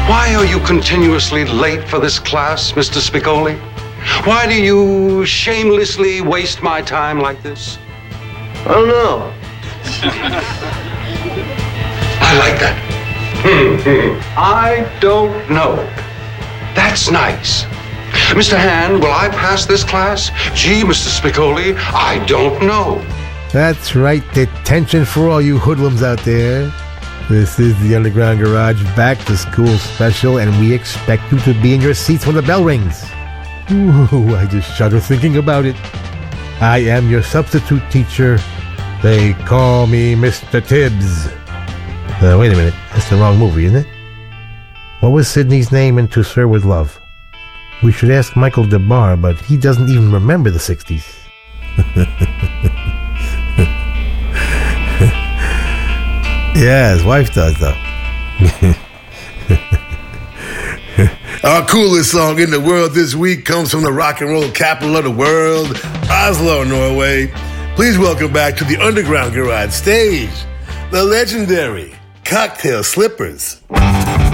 Why are you continuously late for this class, Mr. Spicoli? Why do you shamelessly waste my time like this? I don't know. I like that. I don't know. That's nice. Mr. Hand, will I pass this class? Gee, Mr. Spicoli, I don't know. That's right, detention for all you hoodlums out there. This is the Underground Garage Back to School special, and we expect you to be in your seats when the bell rings. Ooh, I just shudder thinking about it. I am your substitute teacher. They call me Mr. Tibbs. Wait a minute, that's the wrong movie, isn't it? What was Sidney's name in To Sir With Love? We should ask Michael DeBar, but he doesn't even remember the 60s. Yeah, his wife does, though. Our coolest song in the world this week comes from the rock and roll capital of the world, Oslo, Norway. Please welcome back to the Underground Garage stage, the legendary Cocktail Slippers.